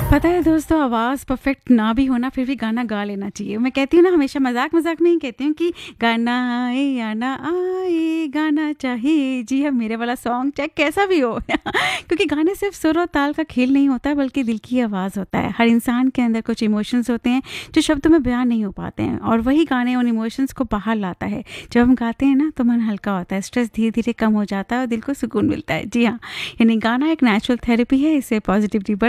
पता है दोस्तों, आवाज़ परफेक्ट ना भी होना फिर भी गाना गा लेना चाहिए। मैं कहती हूँ ना, हमेशा मजाक में ही कहती हूँ कि गाना आए या ना आए गाना चाहिए। जी हाँ, मेरे वाला सॉन्ग चाहे कैसा भी हो क्योंकि गाने सिर्फ सुर और ताल का खेल नहीं होता है, बल्कि दिल की आवाज़ होता है। हर इंसान के अंदर कुछ इमोशंस होते हैं जो शब्दों में बयान नहीं हो पाते हैं, और वही गाने उन इमोशंस को बाहर लाता है। जब हम गाते हैं ना तो मन हल्का होता है, स्ट्रेस धीरे धीरे कम हो जाता है और दिल को सुकून मिलता है। जी हाँ, यानी गाना एक नेचुरल थेरेपी है। इससे पॉजिटिविटी